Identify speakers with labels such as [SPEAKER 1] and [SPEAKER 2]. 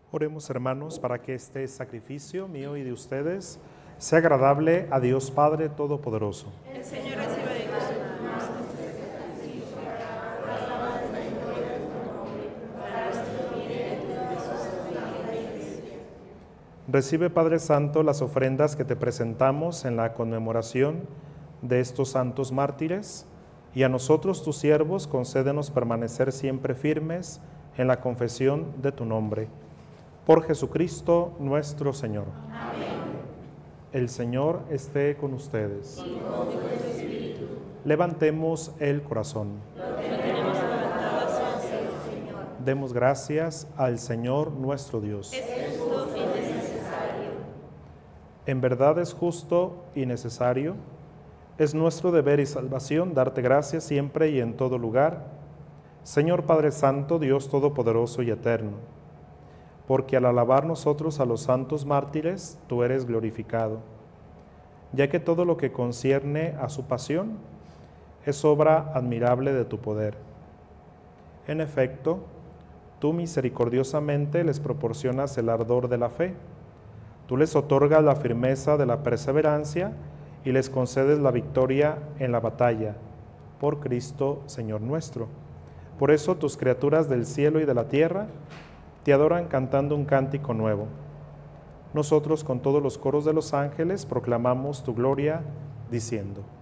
[SPEAKER 1] Oremos, hermanos, para que este sacrificio mío y de ustedes sea agradable a Dios Padre Todopoderoso.
[SPEAKER 2] El Señor reciba de nosotros este sacrificio para nuestro bien y de su santa iglesia.
[SPEAKER 1] Recibe, Padre Santo, las ofrendas que te presentamos en la conmemoración de estos santos mártires, y a nosotros, tus siervos, concédenos permanecer siempre firmes en la confesión de tu nombre. Por Jesucristo nuestro Señor.
[SPEAKER 2] Amén.
[SPEAKER 1] El Señor esté con ustedes.
[SPEAKER 2] Y con tu espíritu.
[SPEAKER 1] Levantemos el corazón.
[SPEAKER 2] Lo tenemos levantado hacia el Señor.
[SPEAKER 1] Demos gracias al Señor nuestro Dios.
[SPEAKER 2] Es justo y necesario.
[SPEAKER 1] En verdad es justo y necesario. Es nuestro deber y salvación darte gracias siempre y en todo lugar, Señor Padre Santo, Dios Todopoderoso y Eterno, porque al alabar nosotros a los santos mártires, tú eres glorificado, ya que todo lo que concierne a su pasión es obra admirable de tu poder. En efecto, tú misericordiosamente les proporcionas el ardor de la fe, tú les otorgas la firmeza de la perseverancia y les concedes la victoria en la batalla, por Cristo Señor nuestro. Por eso tus criaturas del cielo y de la tierra te adoran cantando un cántico nuevo. Nosotros con todos los coros de los ángeles proclamamos tu gloria, diciendo: